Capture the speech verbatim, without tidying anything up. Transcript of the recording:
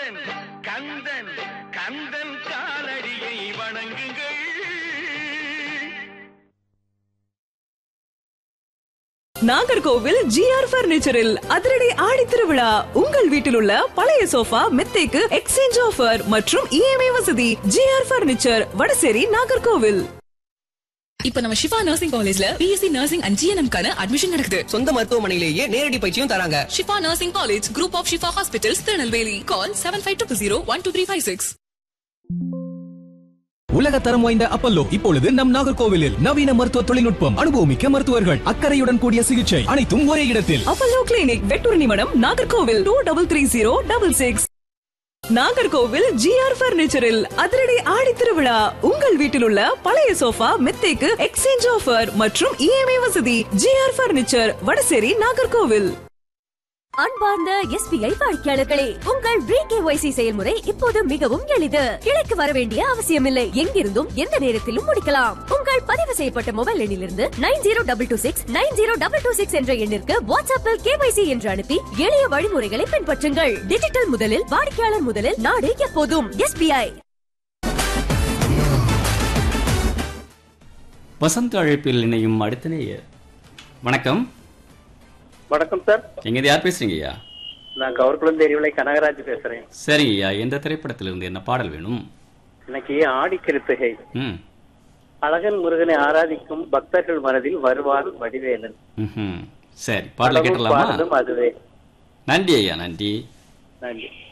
கந்தன் கந்தன் கந்தன் காலடியை வணங்குங்கள். நாகர்கோவில் ஜிஆர் பர்னிச்சரில் அதிரடி ஆடி திருவிழா. உங்கள் வீட்டில் உள்ள பழைய சோஃபா மெத்தைக்கு எக்ஸ்சேஞ்ச் ஆஃபர் மற்றும் இஎம்ஐ வசதி. GR furniture, Vadasery, Nagercoil. இப்ப நம்ம ஷிஃபா நர்சிங் காலேஜ்ல பிஎஸ்சி நர்சிங் அண்ட் ஜிஎன்எம் கான அட்மிஷன் நடக்குது. சொந்த மருத்துவமனையிலேயே நேரடி பயிற்சியும் தராங்க. Shifa nursing college, group of Shifa hospitals, Tirunelveli. Call seven five two zero one two three five six. உலக தரம் வாய்ந்த அப்பல்லோ இப்பொழுது நம் நாகர்கோவிலில். நவீன மருத்துவ தொழில்நுட்பம், அனுபவமிக்க மருத்துவர்கள், அக்கறையுடன் கூடிய சிகிச்சை, அனைத்தும் ஒரே இடத்தில். அப்பல்லோ கிளினிக், வெட்டூர் மடம், Nagercoil. Two double three zero double six. Nagercoil GR பர்னிச்சரில் அதிரடி ஆடி திருவிழா. உங்கள் வீட்டில் உள்ள பழைய சோஃபா மெத்தைக்கு எக்ஸ்சேஞ்ச் ஆஃபர் மற்றும் இஎம்ஐ வசதி. GR furniture, Vadasery, Nagercoil. அன்பார்ந்த எஸ்பிஐ வாடிக்கையாளர்களே, உங்கள் பிகேஒய்சி செயல்முறை இப்போது மிகவும் எளிது. கிளைக்கு வர வேண்டிய அவசியமில்லை. எங்கிருந்தும் எந்த நேரத்திலும் முடிக்கலாம். உங்கள் பதிவு செய்யப்பட்ட மொபைல் எண்ணிலிருந்து nine zero double two six nine zero double two six என்ற எண்ணிற்கு வாட்ஸ்அப்பில் கேஒய்சி என்று அனுப்பி எளிய வழிமுறைகளை பின்பற்றுங்கள். டிஜிட்டல் முதலில், வாடிக்கையாளர் முதலில், நாடு எப்போதும் எஸ்பிஐ. வசந்த அழைப்பில் இணையும் அடுத்த நேயர். வணக்கம். வணக்கம் சார். எங்க யார் பேசுறீங்க ஐயா? நான் கவர்குளம் தேரிவிலை கனகராஜ் பேசுறேன். சரிங்க ஐயா, எந்த திரைப்படத்திலிருந்து என்ன பாடல் வேணும்? இன்னைக்கு ஆடி கிருத்திகை. ம். அழகன் முருகனை ஆராதிக்கும் பக்தர்கள் மனதில் வருவார் வடிவேலன். ம். சரி, பாடல் கேட்டலாமா? அதுவே. நன்றி ஐயா, நன்றி. நன்றி.